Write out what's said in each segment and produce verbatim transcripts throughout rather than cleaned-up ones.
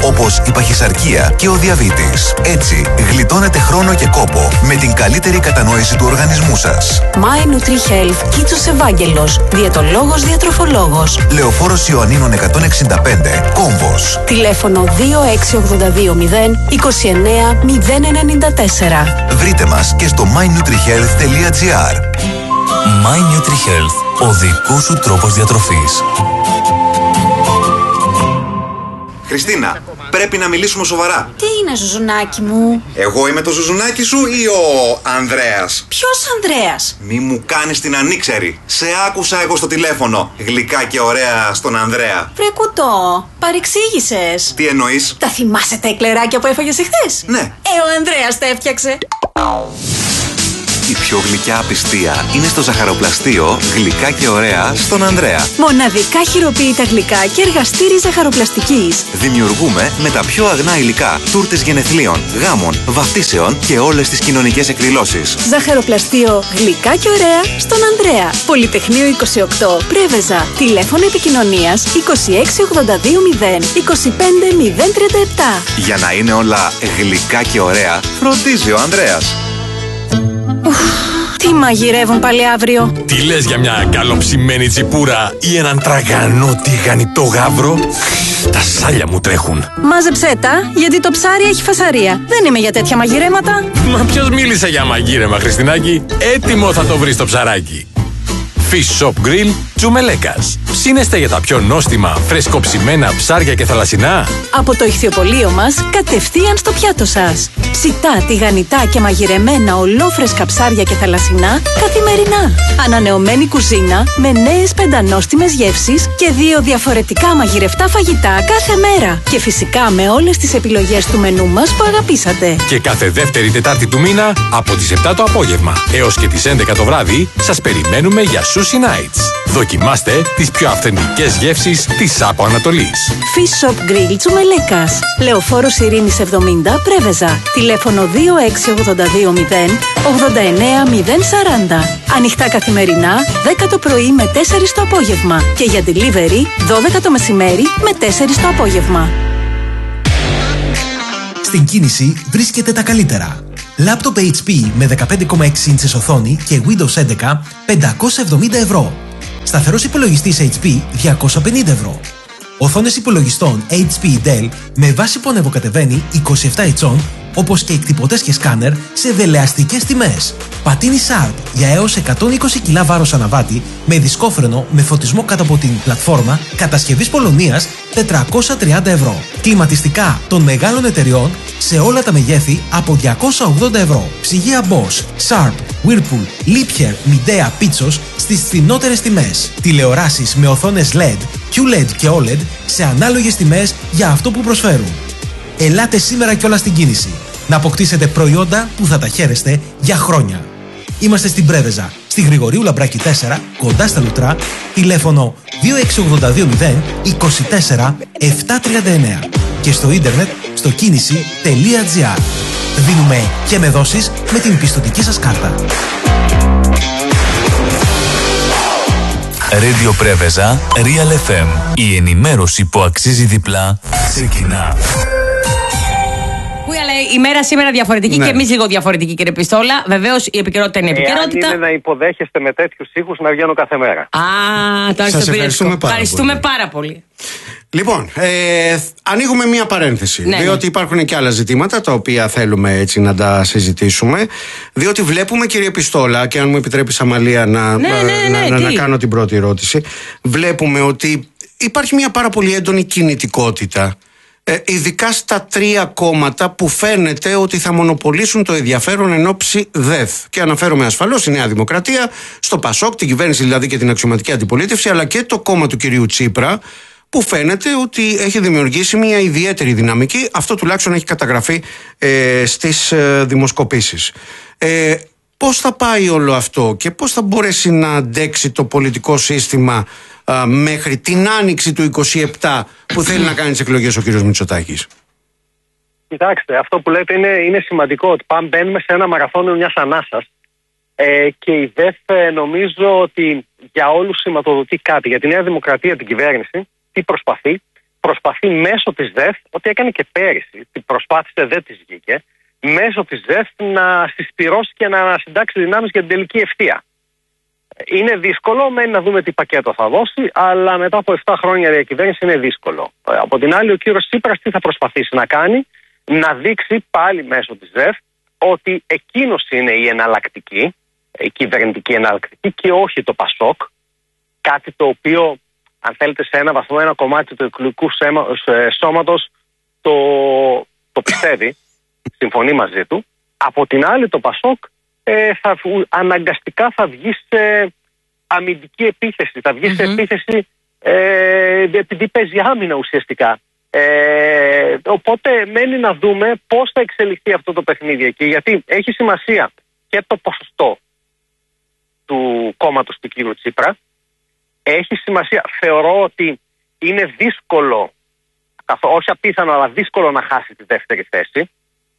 όπως η παχυσαρκία και ο διαβήτης. Έτσι, γλιτώνετε χρόνο και κόπο με την καλύτερη κατανόηση του οργανισμού σας. My NutriHealth Κίτσος Ευάγγελος, διαιτολόγος διατροφολόγος. Λεωφόρος Ιωαννίνων εκατόν εξήντα πέντε, Κόμβος. Τηλέφωνο δύο έξι οκτώ δύο μηδέν είκοσι εννέα μηδέν ενενήντα τέσσερα. Βρείτε μας και στο my nutrihealth τελεία gr. My NutriHealth, ο δικός σου τρόπος διατροφής. Χριστίνα, πρέπει να μιλήσουμε σοβαρά. Τι είναι, Ζουζουνάκι μου? Εγώ είμαι το Ζουζουνάκι σου ή ο Ανδρέας? Ποιος Ανδρέας? Μη μου κάνεις την ανήξερη. Σε άκουσα εγώ στο τηλέφωνο. Γλυκά και ωραία στον Ανδρέα. Βρε κουτό, παρεξήγησες. Τι εννοείς? Τα θυμάσαι τα εκλεράκια που έφαγες εχθές? Ναι. Ε, ο Ανδρέας τα έφτιαξε. Η πιο γλυκιά απιστία είναι στο ζαχαροπλαστείο Γλυκά και ωραία στον Ανδρέα. Μοναδικά χειροποίητα γλυκά και εργαστήρι ζαχαροπλαστικής. Δημιουργούμε με τα πιο αγνά υλικά τούρτες γενεθλίων, γάμων, βαφτίσεων και όλες τις κοινωνικές εκδηλώσεις. Ζαχαροπλαστείο Γλυκά και ωραία στον Ανδρέα. Πολυτεχνείο είκοσι οκτώ, Πρέβεζα. Τηλέφωνο επικοινωνίας είκοσι έξι ογδόντα δύο μηδέν είκοσι πέντε μηδέν τριάντα επτά. Για να είναι όλα γλυκά και ωραία, φροντίζει ο Ανδρέας. Τι μαγειρεύουν πάλι αύριο? Τι λες για μια καλοψημένη τσιπούρα ή έναν τραγανό τηγανιτό γάβρο? Τα σάλια μου τρέχουν. Μάζεψέ τα, γιατί το ψάρι έχει φασαρία. Δεν είμαι για τέτοια μαγειρέματα. Μα ποιος μίλησε για μαγείρεμα, Χριστινάκη? Έτοιμο θα το βρεις το ψαράκι. Fish Shop Grill Τσουμελέκας. Ψήνεστε για τα πιο νόστιμα, φρεσκοψημένα ψάρια και θαλασσινά? Από το ηχθιοπωλείο μας, κατευθείαν στο πιάτο σας. Ψητά, τηγανιτά και μαγειρεμένα ολόφρεσκα ψάρια και θαλασσινά καθημερινά. Ανανεωμένη κουζίνα με νέες πεντανόστιμες γεύσεις και δύο διαφορετικά μαγειρευτά φαγητά κάθε μέρα. Και φυσικά με όλες τις επιλογές του μενού μας που αγαπήσατε. Και κάθε δεύτερη Τετάρτη του μήνα από τις επτά το απόγευμα έως και τις έντεκα το βράδυ σας περιμένουμε για Sushi Nights. Δοκιμάστε τις πιο αυθεντικές γεύσεις της Άπο Ανατολής. Fish Shop Grill Τσουμελέκας. Λεωφόρος Ειρήνης εβδομήντα, Πρέβεζα. Τηλέφωνο δύο έξι ογδόντα δύο μηδέν ογδόντα εννέα μηδέν σαράντα. Ανοιχτά καθημερινά, δέκα το πρωί με τέσσερις το απόγευμα. Και για delivery, δώδεκα το μεσημέρι με τέσσερις το απόγευμα. Στην κίνηση βρίσκεται τα καλύτερα. Λάπτοπ έιτς πι με δεκαπέντε κόμμα έξι ίντσες οθόνη και Windows έντεκα πεντακόσια εβδομήντα ευρώ. Σταθερός υπολογιστής έιτς πι διακόσια πενήντα ευρώ. Οθόνες υπολογιστών έιτς πι Dell με βάση που ανεβοκατεβαίνει είκοσι επτά ιντσών, όπως και εκτυπωτές και σκάνερ σε δελεαστικές τιμές. Πατίνι Sharp για έως εκατόν είκοσι κιλά βάρος αναβάτη με δισκόφρενο με φωτισμό κάτω από την πλατφόρμα κατασκευής Πολωνίας τετρακόσια τριάντα ευρώ. Κλιματιστικά των μεγάλων εταιριών σε όλα τα μεγέθη από διακόσια ογδόντα ευρώ. Ψυγεία Bosch, Sharp, Whirlpool, Liebherr, Midea, Pitsos στις φθηνότερες τιμές. Τηλεοράσεις με οθόνες ελ ι ντι, κιου ελ ι ντι και ο ελ ι ντι σε ανάλογες τιμές για αυτό που προσφέρουν. Ελάτε σήμερα κιόλας στην κίνηση να αποκτήσετε προϊόντα που θα τα χαίρεστε για χρόνια. Είμαστε στην Πρέβεζα, στη Γρηγορίου Λαμπράκη τέσσερα, κοντά στα Λουτρά, τηλέφωνο δύο έξι ογδόντα δύο μηδέν είκοσι τέσσερα επτακόσια τριάντα εννέα και στο ίντερνετ στο κίνηση τελεία τζι άρ. Δίνουμε και με δόσεις με την πιστωτική σας κάρτα. Radio Πρέβεζα, Real εφ εμ. Η ενημέρωση που αξίζει διπλά ξεκινά. Που λέει η μέρα σήμερα διαφορετική, ναι, και εμείς λίγο διαφορετική, κύριε Πιστόλα. Βεβαίως η επικαιρότητα είναι επικαιρότητα. Εάν είναι να υποδέχεστε με τέτοιους ήχους να βγαίνω κάθε μέρα. Α, τώρα σας ευχαριστούμε πάρα ευχαριστούμε πολύ. πάρα πολύ. Λοιπόν, ε, ανοίγουμε μία παρένθεση, ναι, διότι υπάρχουν και άλλα ζητήματα τα οποία θέλουμε έτσι να τα συζητήσουμε, διότι βλέπουμε, κύριε Πιστόλα, και αν μου επιτρέπεις, Αμαλία, να, ναι, ναι, ναι, να, να, να κάνω την πρώτη ερώτηση, βλέπουμε ότι υπάρχει μία πάρα πολύ έντονη κινητικότητα, ε, ειδικά στα τρία κόμματα που φαίνεται ότι θα μονοπολίσουν το ενδιαφέρον εν ώψη ΔΕΘ. Και αναφέρομαι ασφαλώς στη Νέα Δημοκρατία, στο ΠΑΣΟΚ, την κυβέρνηση δηλαδή και την αξιωματική αντιπολίτευση, αλλά και το κόμμα του κυρίου Τσίπρα, που φαίνεται ότι έχει δημιουργήσει μια ιδιαίτερη δυναμική. Αυτό τουλάχιστον έχει καταγραφεί ε, στις ε, δημοσκοπήσεις. Ε, πώς θα πάει όλο αυτό και πώς θα μπορέσει να αντέξει το πολιτικό σύστημα ε, μέχρι την άνοιξη του είκοσι επτά που θέλει να κάνει τις εκλογές ο κύριος Μητσοτάκης? Κοιτάξτε, αυτό που λέτε είναι, είναι σημαντικό, ότι πάμε, μπαίνουμε σε ένα μαραθώνιο μιας ανάσας, ε, και η ΔΕΘ ε, νομίζω ότι για όλους σηματοδοτεί κάτι. Για τη Νέα Δημοκρατία, την κυβέρνηση, τι προσπαθεί, προσπαθεί μέσω της ΔΕΘ, ό,τι έκανε και πέρυσι, την προσπάθησε, δεν της βγήκε, μέσω της ΔΕΘ να συσπυρώσει και να συντάξει δυνάμεις για την τελική ευθεία. Είναι δύσκολο, μένει να δούμε τι πακέτο θα δώσει, αλλά μετά από επτά χρόνια διακυβέρνηση είναι δύσκολο. Από την άλλη, ο κύριος Τσίπρας τι θα προσπαθήσει να κάνει? Να δείξει πάλι μέσω της ΔΕΘ ότι εκείνος είναι η εναλλακτική, η κυβερνητική εναλλακτική και όχι το ΠΑΣΟΚ. Κάτι το οποίο, αν θέλετε, σε ένα βαθμό, ένα κομμάτι του εκλογικού σώματος το, το πιστεύει, συμφωνεί μαζί του. Από την άλλη, το ΠΑΣΟΚ ε, θα, αναγκαστικά θα βγει σε αμυντική επίθεση, θα βγει mm-hmm. σε επίθεση ε, επειδή παίζει άμυνα ουσιαστικά. Ε, οπότε μένει να δούμε πώς θα εξελιχθεί αυτό το παιχνίδι εκεί, γιατί έχει σημασία και το ποσοστό του κόμματος του κ. Τσίπρα. Έχει σημασία, θεωρώ ότι είναι δύσκολο, όχι απίθανο, αλλά δύσκολο να χάσει τη δεύτερη θέση.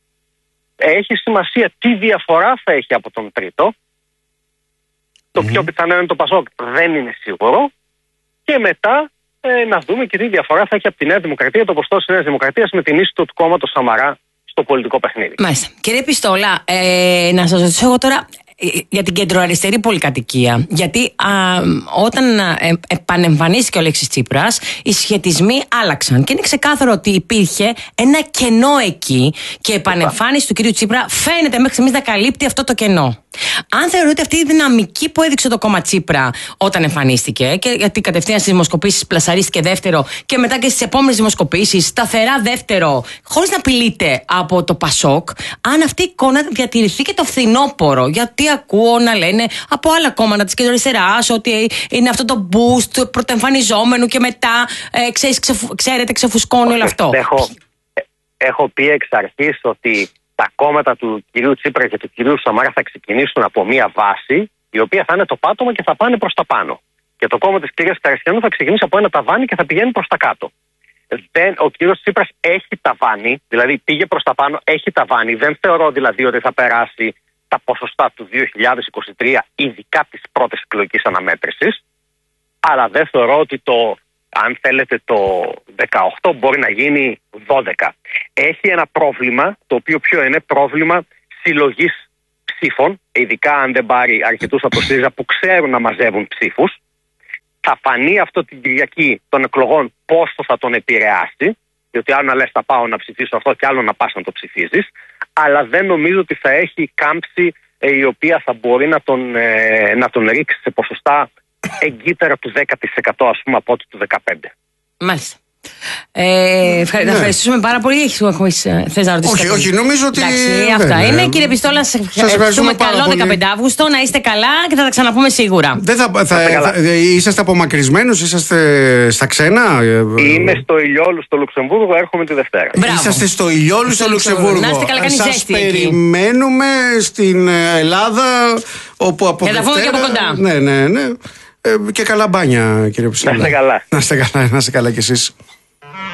Έχει σημασία τι διαφορά θα έχει από τον τρίτο. Το mm-hmm. πιο πιθανό είναι το ΠΑΣΟΚ, δεν είναι σίγουρο. Και μετά ε, να δούμε και τι διαφορά θα έχει από τη Νέα Δημοκρατία, το ποσοστό της Νέας Δημοκρατίας με την ίσο του κόμματος Σαμαρά στο πολιτικό παιχνίδι. Μάλιστα. Κύριε Πιστόλα, ε, να σας ρωτήσω εγώ τώρα για την κεντροαριστερή πολυκατοικία. Γιατί α, όταν ε, επανεμφανίστηκε ο Αλέξης Τσίπρας, οι σχετισμοί άλλαξαν. Και είναι ξεκάθαρο ότι υπήρχε ένα κενό εκεί και η επανεμφάνιση του κύριου Τσίπρα φαίνεται μέχρι στιγμής να καλύπτει αυτό το κενό. Αν θεωρείτε αυτή η δυναμική που έδειξε το κόμμα Τσίπρα όταν εμφανίστηκε, και γιατί κατευθείαν στις δημοσκοπήσεις πλασαρίστηκε δεύτερο και μετά και στις επόμενες δημοσκοπήσεις σταθερά δεύτερο, χωρίς να απειλείται από το ΠΑΣΟΚ, αν αυτή η εικόνα διατηρηθεί και το φθινόπωρο, γιατί ακούω να λένε από άλλα κόμματα της κεντροαριστεράς ότι είναι αυτό το boost πρωτοεμφανιζόμενου και μετά ε, ξέρεις, ξεφου, ξέρετε ξεφουσκώνει όλο αυτό. Έχω, έχω πει εξ αρχής ότι τα κόμματα του κυρίου Τσίπρα και του κυρίου Σαμάρα θα ξεκινήσουν από μία βάση η οποία θα είναι το πάτωμα και θα πάνε προς τα πάνω. Και το κόμμα της κυρίας Καριστιανού θα ξεκινήσει από ένα ταβάνι και θα πηγαίνει προς τα κάτω. Δεν, ο κύριος Τσίπρας έχει ταβάνι, δηλαδή πήγε προς τα πάνω, έχει ταβάνι. Δεν θεωρώ δηλαδή ότι θα περάσει τα ποσοστά του δύο χιλιάδες είκοσι τρία, ειδικά της πρώτης εκλογικής αναμέτρησης. Αλλά δεν θεωρώ ότι το, αν θέλετε, το δεκαοκτώ μπορεί να γίνει δώδεκα. Έχει ένα πρόβλημα, το οποίο ποιο είναι? Πρόβλημα συλλογής ψήφων, ειδικά αν δεν πάρει αρκετούς από ΣΥΡΙΖΑ που ξέρουν να μαζεύουν ψήφους. Θα φανεί αυτό την Κυριακή των εκλογών πόσο θα τον επηρεάσει, διότι άλλο να λες θα πάω να ψηφίσω αυτό και άλλο να πας να το ψηφίζεις, αλλά δεν νομίζω ότι θα έχει κάμψη ε, η οποία θα μπορεί να τον, ε, να τον ρίξει σε ποσοστά εγκύτερα του δέκα τοις εκατό, ας πούμε, από ό,τι του δεκαπέντε τοις εκατό. Μάλιστα. Ε, ευχα... ναι. Να ευχαριστήσουμε πάρα πολύ. Έχεις, έχεις, θες να ρωτήσεις? Όχι, κάτι? όχι, νομίζω ότι. Εντάξει, αυτά ναι, είναι. Ναι. Κύριε Πιστόλα, σας ευχαριστούμε. Καλό δεκαπέντε Αυγούστου, να είστε καλά και θα τα ξαναπούμε σίγουρα. Δεν θα, θα, θα, είσαστε απομακρυσμένους, είσαστε στα ξένα? Είμαι στο Ηλιόλου στο Λουξεμβούργο, έρχομαι τη Δευτέρα. Μπράβο. Είσαστε στο Ηλιόλου στο, στο Λουξεμβούργο. Να είστε καλά, κάνει σας ζέστη περιμένουμε εκεί στην Ελλάδα, όπου από για Δευτέρα. Και από κοντά. Ναι, ναι, ναι. Ε, και καλά μπάνια, κύριε Πιστόλα. Να είστε καλά. Να είστε καλά, να είστε καλά κι εσείς.